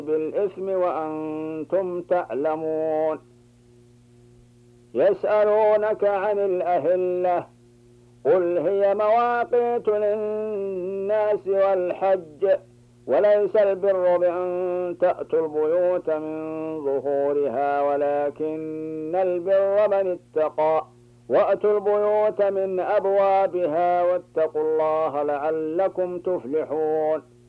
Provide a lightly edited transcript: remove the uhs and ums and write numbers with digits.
بالإثم وأنتم تعلمون. يسألونك عن الأهلة قل هي مواقيت للناس والحج وليس البر بأن تأتوا البيوت من ظهورها ولكن البر من اتقى وأتوا البيوت من أبوابها واتقوا الله لعلكم تفلحون.